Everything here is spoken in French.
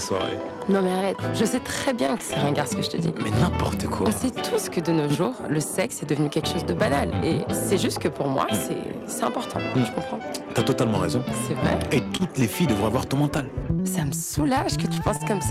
soirée. Non mais arrête, je sais très bien que c'est ringard ce que je te dis. Mais n'importe quoi. On sait tous que de nos jours, le sexe est devenu quelque chose de banal. Et c'est juste que pour moi, c'est important. Tu comprends? T'as totalement raison. C'est vrai. Et toutes les filles devraient avoir ton mental. Ça me soulage que tu penses comme ça.